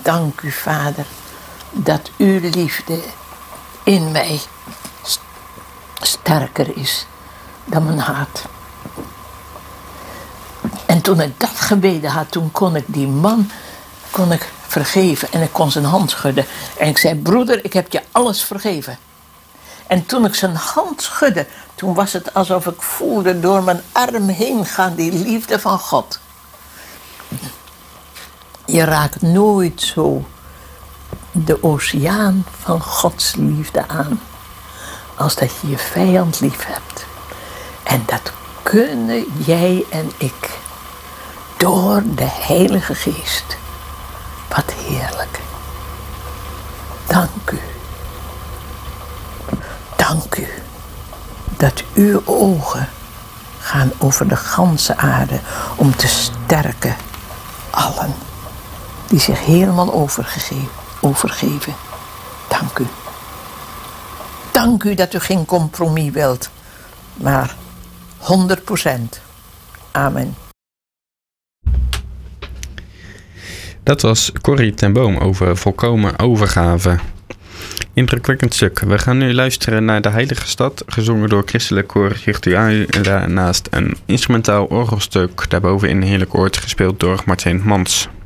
dank u, Vader, dat uw liefde in mij sterker is dan mijn haat. En toen ik dat gebeden had, toen kon ik die man vergeven. En ik kon zijn hand schudden. En ik zei, broeder, ik heb je alles vergeven. En toen ik zijn hand schudde, toen was het alsof ik voelde door mijn arm heen gaan die liefde van God. Je raakt nooit zo de oceaan van Gods liefde aan als dat je je vijand lief hebt. En dat kunnen jij en ik door de Heilige Geest. Wat heerlijk. Dank u. Dank u dat uw ogen gaan over de ganse aarde om te sterken allen die zich helemaal overgeven. Dank u. Dank u dat u geen compromis wilt, maar 100%. Amen. Dat was Corrie ten Boom over volkomen overgave. Indrukwekkend stuk. We gaan nu luisteren naar De Heilige Stad, gezongen door Christelijk Koor Virtuae, naast een instrumentaal orgelstuk daarboven in Heerlijk Oord, gespeeld door Martijn Mans.